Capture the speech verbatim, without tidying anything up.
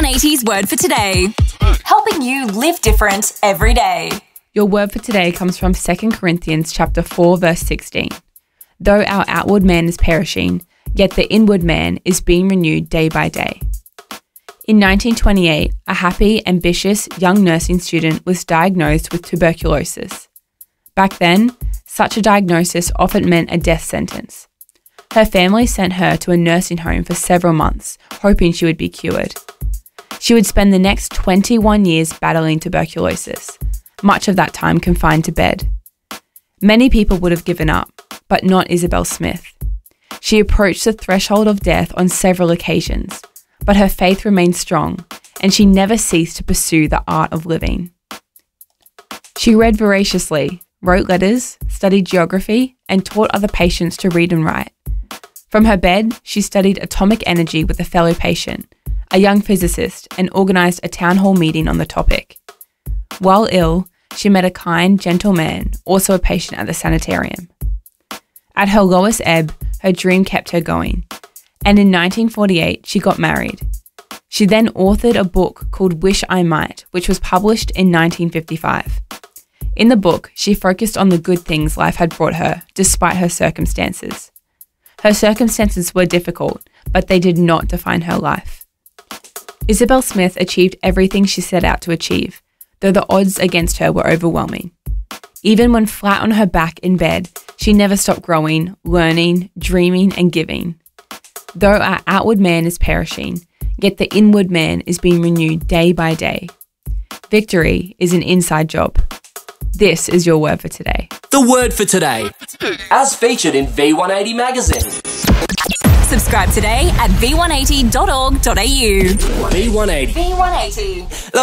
one eighty's Word for Today, helping you live different every day. Your word for today comes from Second Corinthians chapter four, verse sixteen. Though our outward man is perishing, yet the inward man is being renewed day by day. In nineteen twenty-eight, a happy, ambitious young nursing student was diagnosed with tuberculosis. Back then, such a diagnosis often meant a death sentence. Her family sent her to a nursing home for several months, hoping she would be cured. She would spend the next twenty-one years battling tuberculosis, much of that time confined to bed. Many people would have given up, but not Isabel Smith. She approached the threshold of death on several occasions, but her faith remained strong, and she never ceased to pursue the art of living. She read voraciously, wrote letters, studied geography, and taught other patients to read and write. From her bed, she studied atomic energy with a fellow patient, a young physicist, and organised a town hall meeting on the topic. While ill, she met a kind, gentle man, also a patient at the sanitarium. At her lowest ebb, her dream kept her going, and in nineteen forty-eight, she got married. She then authored a book called Wish I Might, which was published in nineteen fifty-five. In the book, she focused on the good things life had brought her, despite her circumstances. Her circumstances were difficult, but they did not define her life. Isabel Smith achieved everything she set out to achieve, though the odds against her were overwhelming. Even when flat on her back in bed, she never stopped growing, learning, dreaming, and giving. Though our outward man is perishing, yet the inward man is being renewed day by day. Victory is an inside job. This is your word for today. The word for today, as featured in V one eighty magazine. Subscribe today at v one eighty dot org dot a u. V one eighty. V one eighty.